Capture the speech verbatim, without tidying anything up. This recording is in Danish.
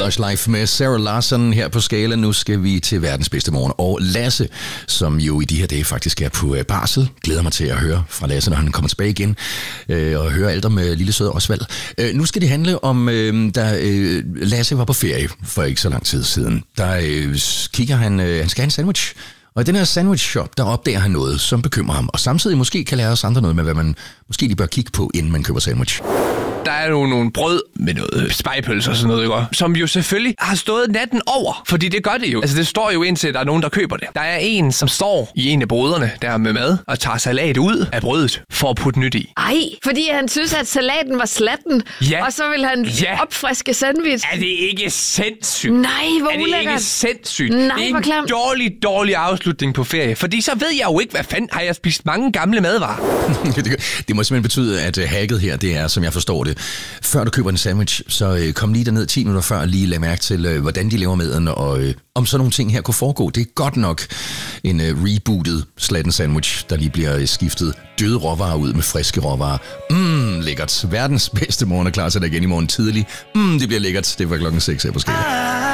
Us Life med Sarah Larsson her på Skala. Nu skal vi til verdens bedste morgen. Og Lasse, som jo i de her dage faktisk er på barsel, glæder mig til at høre fra Lasse, når han kommer tilbage igen, øh, og høre alt om øh, lille søde Osvald. Øh, nu skal det handle om, øh, da øh, Lasse var på ferie for ikke så lang tid siden. Der øh, kigger han, øh, han skal have en sandwich. Og i den her sandwich shop, der opdager han noget, som bekymrer ham. Og samtidig måske kan lære os andre noget med, hvad man måske lige bør kigge på, inden man køber sandwich. Der er jo nogle brød med noget spejpølse og sådan noget, ikke? Som jo selvfølgelig har stået natten over, fordi det gør det jo. Altså det står jo indtil, der er nogen, der køber det. Der er en, som står i en af boderne der med mad og tager salat ud af brødet for at putte nyt i. Ej, fordi han synes, at salaten var slatten, ja. og så vil han ja. opfriske sandwich. Er det ikke sindssygt? Nej, hvor Er det ulækkert. ikke sindssygt? Nej, det er hvor en klamt. dårlig, dårlig afslutning på ferie, fordi så ved jeg jo ikke, hvad fanden har jeg spist mange gamle madvarer. Det må simpelthen betyde, at hacket her, det er, som jeg forstår det, før du køber en sandwich, så øh, kom lige derned ti minutter før og lige lad mærke til, øh, hvordan de laver maden, og øh, om sådan nogle ting her kunne foregå. Det er godt nok en øh, rebootet slatten sandwich, der lige bliver øh, skiftet døde råvarer ud med friske råvarer. Mmm, lækkert. Verdens bedste morgen er klar til dig igen i morgen tidlig. Mmm, det bliver lækkert. Det var klokken seks her på Skala.